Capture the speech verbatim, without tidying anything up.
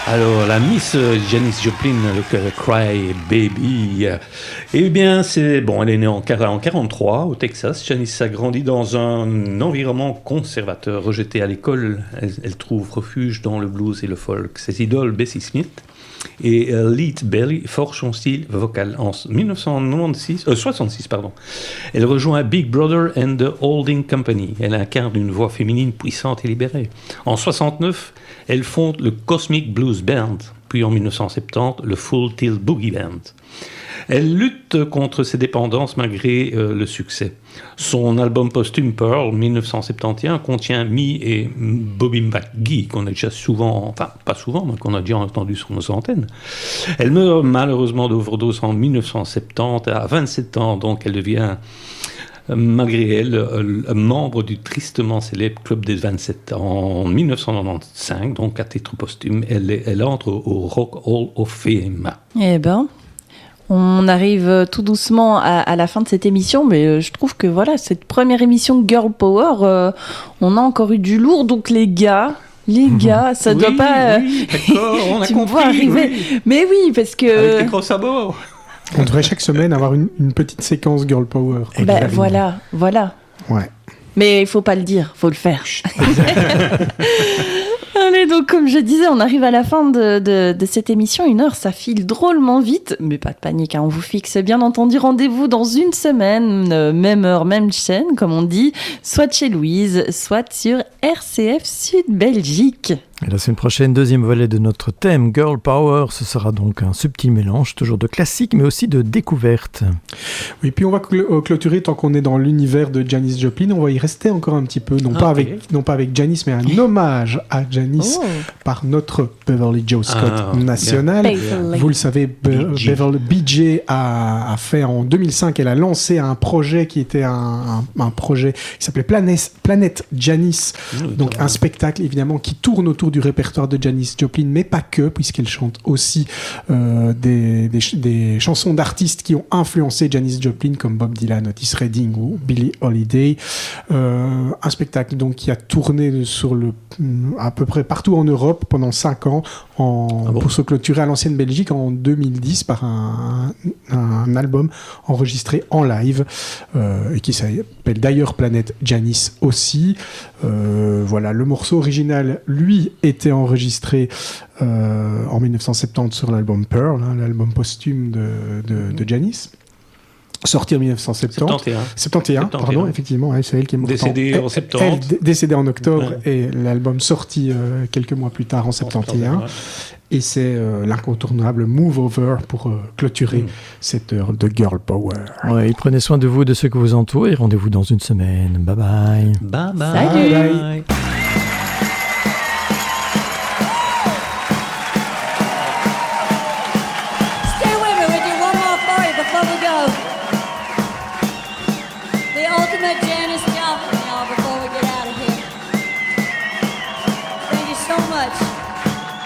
Alors, la Miss Janis Joplin, le Cry Baby, eh bien, c'est bon, elle est née en quarante-trois au Texas. Janis a grandi dans un environnement conservateur, rejetée à l'école. Elle, elle trouve refuge dans le blues et le folk. Ses idoles, Bessie Smith et euh, Lead Belly, forgent son style vocal. En dix-neuf cent quatre-vingt-seize, euh, soixante-six, pardon, elle rejoint Big Brother and the Holding Company. Elle incarne une voix féminine puissante et libérée. En soixante-neuf, elle fonde le Cosmic Blues Band, puis en dix-neuf cent soixante-dix, le Full Tilt Boogie Band. Elle lutte contre ses dépendances malgré euh, le succès. Son album posthume Pearl, dix-neuf cent soixante et onze, contient Me et Bobby McGee, qu'on a déjà souvent, enfin pas souvent, mais qu'on a déjà entendu sur nos antennes. Elle meurt malheureusement d'overdose en dix-neuf cent soixante-dix, à vingt-sept ans, donc elle devient, malgré elle, euh, membre du tristement célèbre Club des vingt-sept. En dix-neuf cent quatre-vingt-quinze, donc à titre posthume, elle, elle entre au Rock Hall of Fame. Eh ben... On arrive tout doucement à, à la fin de cette émission, mais je trouve que voilà, cette première émission de Girl Power, euh, on a encore eu du lourd. Donc les gars, les gars, ça oui, doit pas. Oui, d'accord, on a tu compris. Me vois arriver. Oui. Mais oui, parce que. Avec les gros sabots. On devrait chaque semaine avoir une, une petite séquence Girl Power. Ben voilà, voilà. Ouais. Mais il faut pas le dire, faut le faire. Allez, donc comme je disais, on arrive à la fin de, de, de cette émission. Une heure, ça file drôlement vite. Mais pas de panique, hein, on vous fixe bien entendu rendez-vous dans une semaine, euh, même heure, même chaîne, comme on dit, soit chez Louise, soit sur R C F Sud Belgique. Et la semaine prochaine, deuxième volet de notre thème Girl Power. Ce sera donc un subtil mélange, toujours de classique, mais aussi de découverte. Oui, puis on va cl- clôturer, tant qu'on est dans l'univers de Janis Joplin, on va y rester encore un petit peu, non, ah, pas, okay. avec, non pas avec Janis, mais un hommage à Janis oh. par notre Beverly Joe Scott ah, national. Yeah. Vous le savez, Be- Beverly B J a, a fait en deux mille cinq, elle a lancé un projet qui était un, un, un projet qui s'appelait Planet, Planet Janis, mmh, donc un spectacle évidemment qui tourne autour du répertoire de Janis Joplin, mais pas que, puisqu'elle chante aussi euh, des, des, des chansons d'artistes qui ont influencé Janis Joplin, comme Bob Dylan, Otis Redding ou Billie Holiday. Euh, un spectacle donc qui a tourné sur le, à peu près partout en Europe pendant cinq ans, en, ah bon pour se clôturer à l'ancienne Belgique en deux mille dix par un, un, un album enregistré en live euh, et qui s'appelle d'ailleurs Planet Janis aussi. Euh, voilà, le morceau original, lui, était enregistré euh, en dix-neuf cent soixante-dix sur l'album Pearl, hein, l'album posthume de, de, de Janis. Sorti en dix-neuf cent soixante-dix. soixante et onze, pardon, effectivement, ouais, c'est elle qui est morte. Décédée en, en septembre. Elle, décédée en octobre, ouais. Et l'album sorti euh, quelques mois plus tard en soixante et onze. Ouais. Et c'est euh, l'incontournable Move Over pour euh, clôturer mmh. cette heure de Girl Power. Ouais, prenez soin de vous, de ceux qui vous entourent, et rendez-vous dans une semaine. Bye bye. Bye bye. Salut. Bye bye. Janis